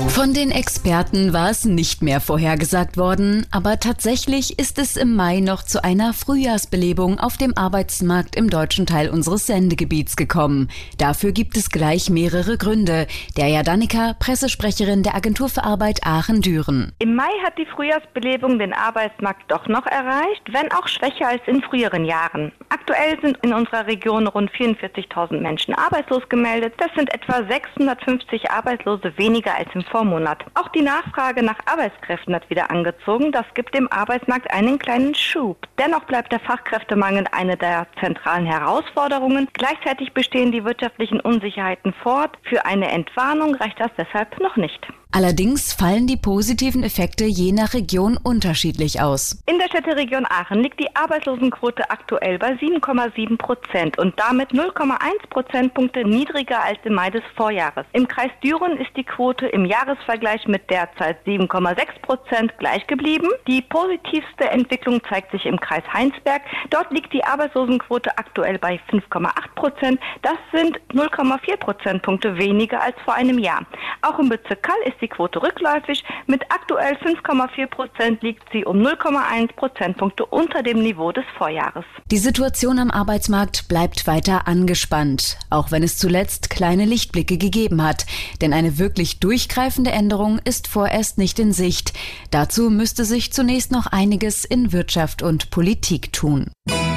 Von den Experten war es nicht mehr vorhergesagt worden, aber tatsächlich ist es im Mai noch zu einer Frühjahrsbelebung auf dem Arbeitsmarkt im deutschen Teil unseres Sendegebiets gekommen. Dafür gibt es gleich mehrere Gründe. Derja Dannecker, Pressesprecherin der Agentur für Arbeit Aachen-Düren. Im Mai hat die Frühjahrsbelebung den Arbeitsmarkt doch noch erreicht, wenn auch schwächer als in früheren Jahren. Aktuell sind in unserer Region rund 44.000 Menschen arbeitslos gemeldet. Das sind etwa 650 Arbeitslose weniger als im Vormonat. Auch die Nachfrage nach Arbeitskräften hat wieder angezogen. Das gibt dem Arbeitsmarkt einen kleinen Schub. Dennoch bleibt der Fachkräftemangel eine der zentralen Herausforderungen. Gleichzeitig bestehen die wirtschaftlichen Unsicherheiten fort. Für eine Entwarnung reicht das deshalb noch nicht. Allerdings fallen die positiven Effekte je nach Region unterschiedlich aus. In der Städteregion Aachen liegt die Arbeitslosenquote aktuell bei 7,7% und damit 0,1 Prozentpunkte niedriger als im Mai des Vorjahres. Im Kreis Düren ist die Quote im Jahresvergleich mit derzeit 7,6% gleich geblieben. Die positivste Entwicklung zeigt sich im Kreis Heinsberg. Dort liegt die Arbeitslosenquote aktuell bei 5,8%. Das sind 0,4 Prozentpunkte weniger als vor einem Jahr. Auch im Bezirk Kall ist die Quote rückläufig. Mit aktuell 5,4% liegt sie um 0,1 Prozentpunkte unter dem Niveau des Vorjahres. Die Situation am Arbeitsmarkt bleibt weiter angespannt, auch wenn es zuletzt kleine Lichtblicke gegeben hat. Denn eine wirklich durchgreifende Änderung ist vorerst nicht in Sicht. Dazu müsste sich zunächst noch einiges in Wirtschaft und Politik tun.